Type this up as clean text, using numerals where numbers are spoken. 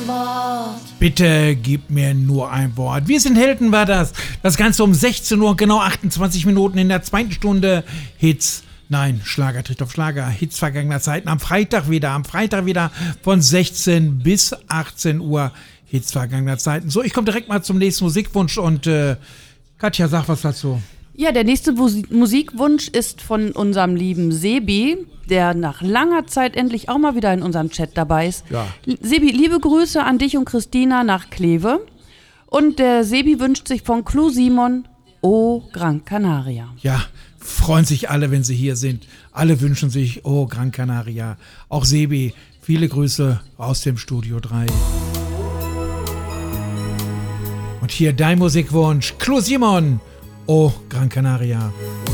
Wort. Bitte gib mir nur ein Wort. Wir sind Helden, war das. Das Ganze um 16 Uhr, genau 28 Minuten in der zweiten Stunde. Hits. Nein, Schlager trifft auf Schlager. Hits vergangener Zeiten. Am Freitag wieder von 16 bis 18 Uhr. Hits vergangener Zeiten. So, ich komme direkt mal zum nächsten Musikwunsch und Katja, sag was dazu. Ja, der nächste Musikwunsch ist von unserem lieben Sebi, der nach langer Zeit endlich auch mal wieder in unserem Chat dabei ist. Ja. Sebi, liebe Grüße an dich und Christina nach Kleve. Und der Sebi wünscht sich von Clou Simon O Gran Canaria. Ja, freuen sich alle, wenn sie hier sind. Alle wünschen sich O Gran Canaria. Auch Sebi, viele Grüße aus dem Studio 3. Und hier dein Musikwunsch, Clou Simon, O Gran Canaria.